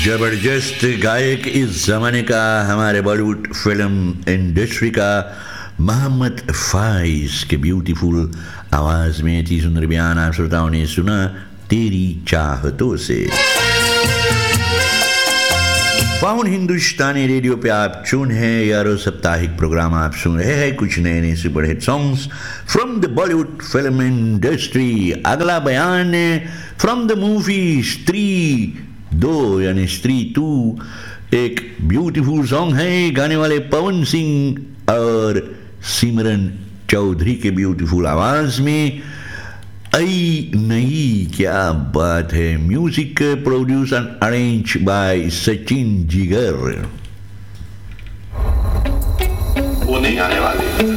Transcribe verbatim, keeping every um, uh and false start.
जबरदस्त गायक इस जमाने का हमारे बॉलीवुड फिल्म इंडस्ट्री का मोहम्मद फाइज के ब्यूटीफुल आवाज में थी सुंदर बयान आप श्रोताओं ने सुना तेरी चाहतों से। पाउन हिंदुस्तानी रेडियो पे आप चुन है यारो साप्ताहिक प्रोग्राम आप सुन रहे हैं कुछ नए नए super hit songs from the Bollywood film industry. अगला बयान फ्रॉम द मूवी स्त्री दो यानी स्त्री टू, एक ब्यूटीफुल सॉन्ग है गाने वाले पवन सिंह और सिमरन चौधरी के ब्यूटीफुल आवाज में। आई नहीं क्या बात है, music produce and arrange by Sachin Jigar. वो नहीं आने वाले